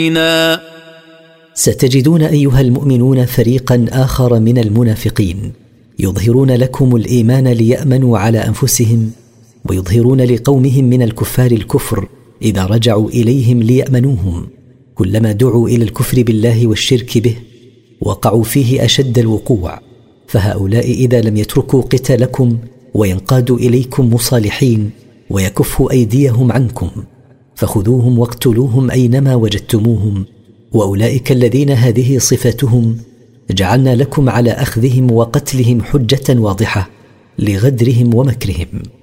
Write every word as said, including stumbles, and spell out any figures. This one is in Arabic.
ستجدون أيها المؤمنون فريقا آخر من المنافقين يظهرون لكم الإيمان ليأمنوا على أنفسهم، ويظهرون لقومهم من الكفار الكفر إذا رجعوا إليهم ليأمنوهم. كلما دعوا إلى الكفر بالله والشرك به وقعوا فيه أشد الوقوع، فهؤلاء إذا لم يتركوا قتالكم وينقادوا إليكم مصالحين ويكفوا أيديهم عنكم فخذوهم واقتلوهم أينما وجدتموهم، وأولئك الذين هذه صفاتهم جعلنا لكم على أخذهم وقتلهم حجة واضحة لغدرهم ومكرهم.